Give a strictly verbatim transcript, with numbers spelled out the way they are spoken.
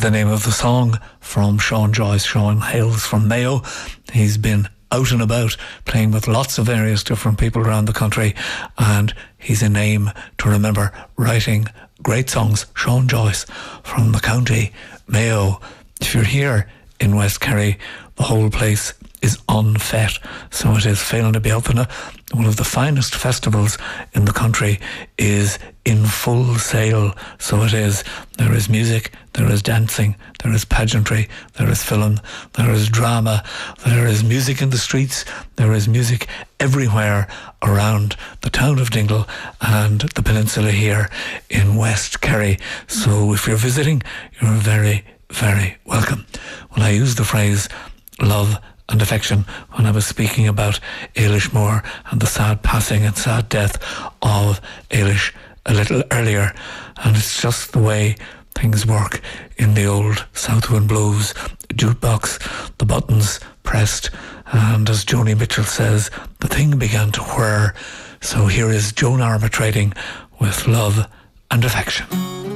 the name of the song from Sean Joyce. Sean hails from Mayo. He's been out and about playing with lots of various different people around the country, and he's a name to remember, writing great songs. Sean Joyce from the county Mayo. If you're here in West Kerry, the whole place is unfet, so it is failing to be open. One of the finest festivals in the country is in full sail, so it is. There is music, there is dancing, there is pageantry, there is film, there is drama, there is music in the streets, there is music everywhere around the town of Dingle and the peninsula here in West Kerry. So if you're visiting, you're very, very welcome. Well, I use the phrase love and affection when I was speaking about Eilish Moore and the sad passing and sad death of Eilish a little earlier, and it's just the way things work in the old Southwind Blues jukebox. The buttons pressed, and as Joni Mitchell says, the thing began to whir. So here is Joan Armatrading with Love and Affection.